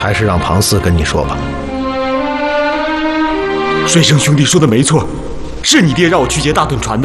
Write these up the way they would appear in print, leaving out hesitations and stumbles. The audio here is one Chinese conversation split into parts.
还是让庞四跟你说吧。 水生兄弟说的没错，是你爹让我去劫大趸船的。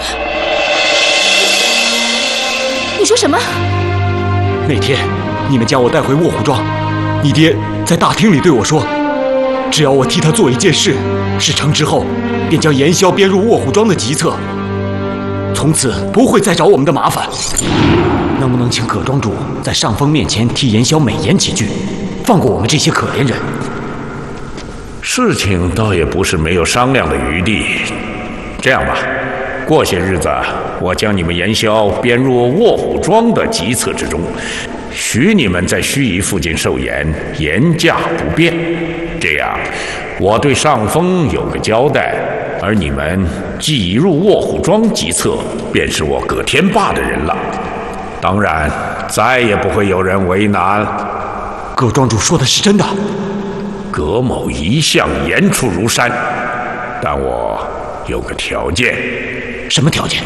你说什么？ 那天你们将我带回卧虎庄，你爹在大厅里对我说，只要我替他做一件事，事成之后，便将严萧编入卧虎庄的籍册，从此不会再找我们的麻烦。能不能请葛庄主在上峰面前替严萧美言几句，放过我们这些可怜人？ 事情倒也不是没有商量的余地。这样吧，过些日子我将你们严萧编入卧虎庄的籍册之中，许你们在盱眙附近受盐，盐价不变。这样，我对上峰有个交代，而你们既已入卧虎庄籍册，便是我葛天霸的人了。当然，再也不会有人为难。 葛庄主说的是真的？ 葛某一向言出如山，但我有个条件。 什么条件？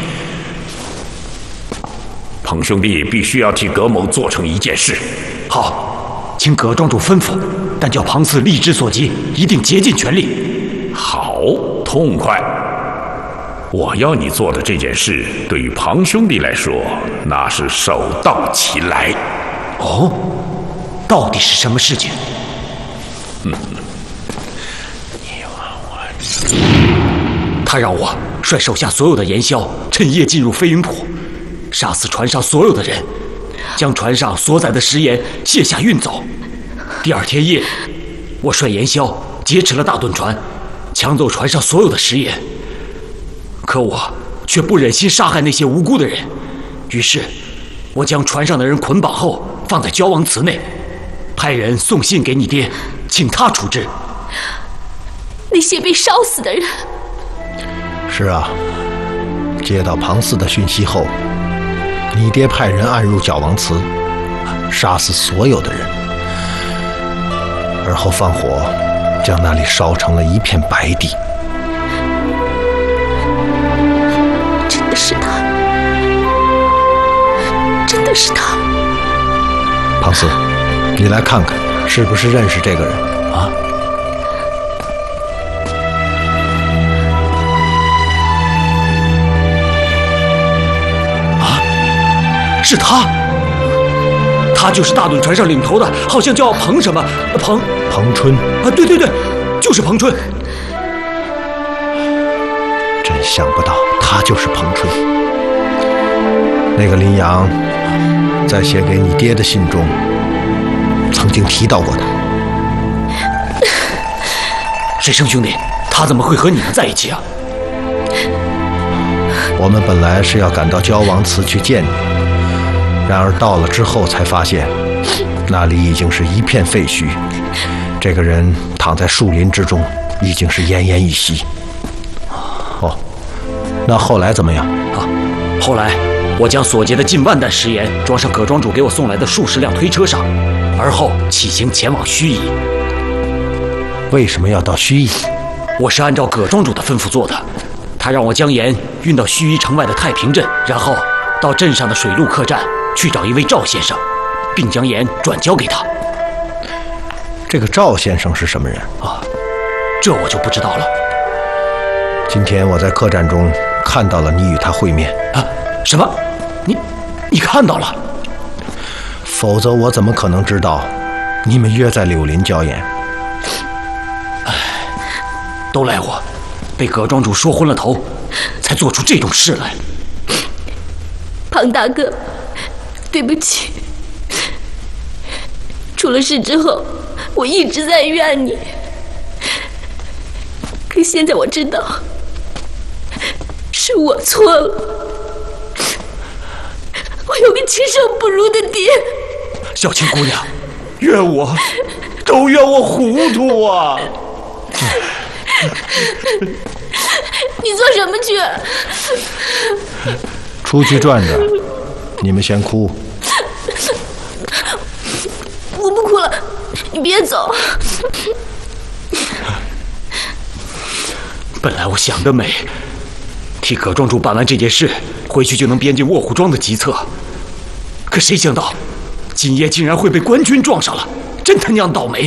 彭兄弟必须要替葛某做成一件事。 好，请葛庄主吩咐，但叫庞四力之所及，一定竭尽全力。 好，痛快。我要你做的这件事，对于庞兄弟来说，那是手到擒来。 哦，到底是什么事情？他让我率手下所有的盐枭，趁夜进入飞云浦，杀死船上所有的人，将船上所载的食盐卸下运走。第二天夜里，我率盐枭劫持了大趸船，抢走船上所有的食盐。可我却不忍心杀害那些无辜的人，于是我将船上的人捆绑后放在交王祠内，派人送信给你爹，请他处置。 那些被烧死的人。 是啊，接到庞四的讯息后，你爹派人暗入绞王祠，杀死所有的人，而后放火将那里烧成了一片白地。 真的是他，真的是他。 庞四，你来看看，是不是认识这个人啊？ 是他，他就是大趸船上领头的，好像叫彭什么彭春啊，对对对，就是彭春。 真想不到他就是彭春。那个林阳在写给你爹的信中曾经提到过他。 水生兄弟，他怎么会和你们在一起啊？ 我们本来是要赶到交王祠去见你，然而到了之后才发现，那里已经是一片废墟，这个人躺在树林之中，已经是奄奄一息。哦，那后来怎么样？ 后来我将所劫的近万担食盐装上葛庄主给我送来的数十辆推车上，而后起行前往盱眙。 为什么要到盱眙？ 我是按照葛庄主的吩咐做的，他让我将盐运到盱眙城外的太平镇，然后到镇上的水陆客栈去找一位赵先生，并将盐转交给他。 这个赵先生是什么人啊？这我就不知道了。 今天我在客栈中看到了你与他会面。 啊？什么？你看到了？ 否则我怎么可能知道你们约在柳林交盐？ 都赖我，被葛庄主说昏了头，才做出这种事来。 庞大哥，对不起。出了事之后，我一直在怨你。可现在我知道，是我错了。我有个亲生不如的爹。 小青姑娘，怨我，都怨我糊涂啊！ 你做什么去？ 出去转转。你们先哭。 我不哭了，你别走。 本来我想得美，替葛庄主办完这件事，回去就能编进卧虎庄的籍册。可谁想到，今夜竟然会被官军撞上了，真他娘倒霉！